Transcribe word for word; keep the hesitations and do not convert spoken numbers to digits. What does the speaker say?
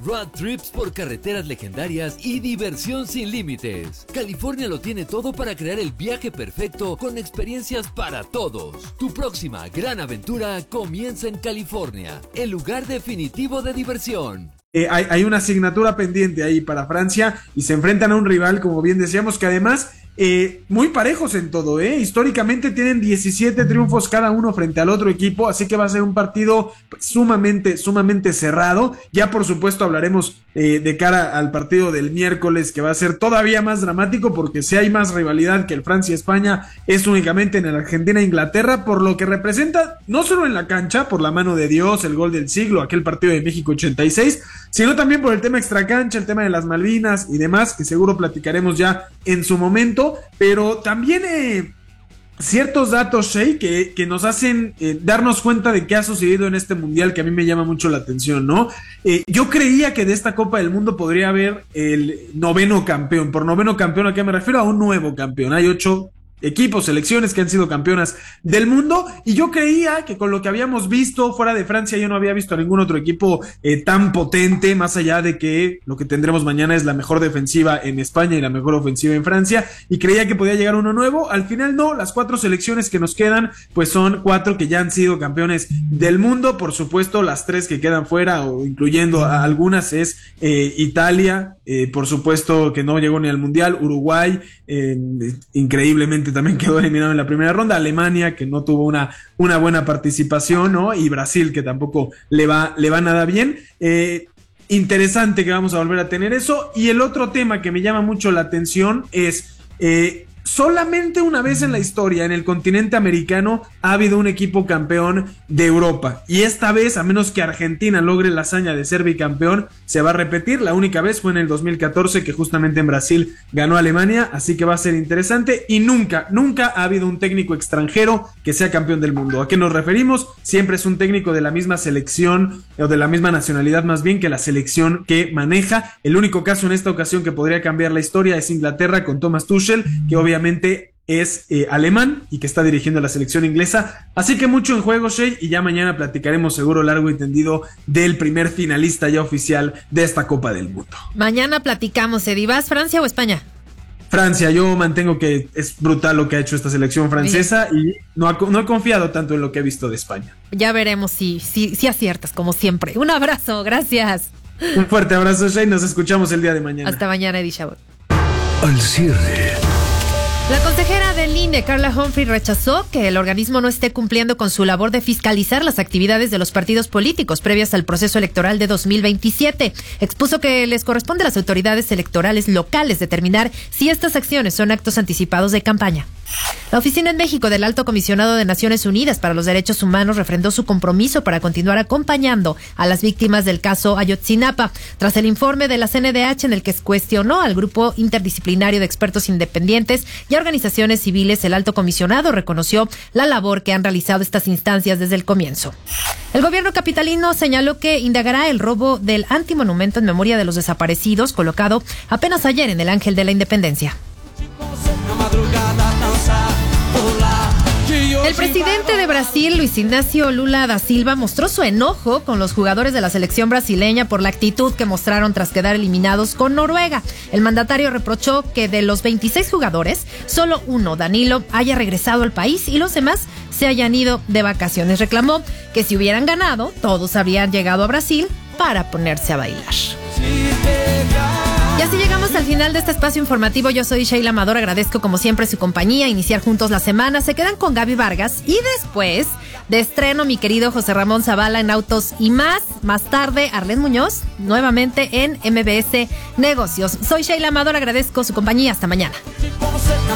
road trips por carreteras legendarias y diversión sin límites. California lo tiene todo para crear el viaje perfecto con experiencias para todos. Tu próxima gran aventura comienza en California, el lugar definitivo de diversión. Eh, hay, hay una asignatura pendiente ahí para Francia y se enfrentan a un rival, como bien decíamos, que además eh, muy parejos en todo, ¿eh? Históricamente tienen diecisiete triunfos cada uno frente al otro equipo, así que va a ser un partido pues, sumamente, sumamente cerrado. Ya por supuesto hablaremos eh, de cara al partido del miércoles, que va a ser todavía más dramático, porque si hay más rivalidad que el Francia-España es únicamente en el Argentina-Inglaterra, por lo que representa no solo en la cancha, por la mano de Dios, el gol del siglo, aquel partido de México ochenta y seis, sino también por el tema extracancha, el tema de las Malvinas y demás, que seguro platicaremos ya en su momento, pero también eh, ciertos datos, Shey, que, que nos hacen eh, darnos cuenta de qué ha sucedido en este mundial, que a mí me llama mucho la atención, ¿no? Eh, yo creía que de esta Copa del Mundo podría haber el noveno campeón. Por noveno campeón, ¿a qué me refiero? A un nuevo campeón. Hay ocho equipos, selecciones que han sido campeonas del mundo, y yo creía que con lo que habíamos visto fuera de Francia, yo no había visto a ningún otro equipo eh, tan potente, más allá de que lo que tendremos mañana es la mejor defensiva en España y la mejor ofensiva en Francia, y creía que podía llegar uno nuevo. Al final no, las cuatro selecciones que nos quedan pues son cuatro que ya han sido campeones del mundo. Por supuesto, las tres que quedan fuera, o incluyendo a algunas, es eh, Italia, eh, por supuesto que no llegó ni al mundial, Uruguay, eh, increíblemente también quedó eliminado en la primera ronda, Alemania, que no tuvo una, una buena participación, ¿no? Y Brasil, que tampoco le va, le va nada bien. Eh, interesante que vamos a volver a tener eso. Y el otro tema que me llama mucho la atención es eh, solamente una vez en la historia en el continente americano ha habido un equipo campeón de Europa, y esta vez, a menos que Argentina logre la hazaña de ser bicampeón, se va a repetir. La única vez fue en el dos mil catorce, que justamente en Brasil ganó Alemania, así que va a ser interesante. Y nunca, nunca ha habido un técnico extranjero que sea campeón del mundo. ¿A qué nos referimos? Siempre es un técnico de la misma selección, o de la misma nacionalidad más bien, que la selección que maneja. El único caso en esta ocasión que podría cambiar la historia es Inglaterra con Thomas Tuchel, que obviamente Obviamente es eh, alemán y que está dirigiendo a la selección inglesa. Así que mucho en juego, Shey, y ya mañana platicaremos seguro largo y tendido del primer finalista ya oficial de esta Copa del Mundo. Mañana platicamos, Eddie. ¿Vas Francia o España? Francia, yo mantengo que es brutal lo que ha hecho esta selección francesa. Bien. Y no, ha, no he confiado tanto en lo que he visto de España. Ya veremos si, si, si aciertas, como siempre. Un abrazo, gracias. Un fuerte abrazo, Shey, nos escuchamos el día de mañana. Hasta mañana, Eddie Chabot. Al cierre. La consejera del I N E, Carla Humphrey, rechazó que el organismo no esté cumpliendo con su labor de fiscalizar las actividades de los partidos políticos previas al proceso electoral de dos mil veintisiete. Expuso que les corresponde a las autoridades electorales locales determinar si estas acciones son actos anticipados de campaña. La oficina en México del Alto Comisionado de Naciones Unidas para los Derechos Humanos refrendó su compromiso para continuar acompañando a las víctimas del caso Ayotzinapa, tras el informe de la C N D H en el que cuestionó al grupo interdisciplinario de expertos independientes y a organizaciones civiles. El Alto Comisionado reconoció la labor que han realizado estas instancias desde el comienzo. El gobierno capitalino señaló que indagará el robo del antimonumento en memoria de los desaparecidos, colocado apenas ayer en el Ángel de la Independencia. El presidente de Brasil, Luis Ignacio Lula da Silva, mostró su enojo con los jugadores de la selección brasileña por la actitud que mostraron tras quedar eliminados con Noruega. El mandatario reprochó que de los veintiséis jugadores, solo uno, Danilo, haya regresado al país y los demás se hayan ido de vacaciones. Reclamó que si hubieran ganado, todos habrían llegado a Brasil para ponerse a bailar. Y así llegamos al final de este espacio informativo. Yo soy Sheila Amador, agradezco como siempre su compañía, iniciar juntos la semana. Se quedan con Gaby Vargas y después de estreno mi querido José Ramón Zavala en Autos y Más. Más tarde, Arlene Muñoz, nuevamente en M B S Negocios. Soy Sheila Amador, agradezco su compañía. Hasta mañana.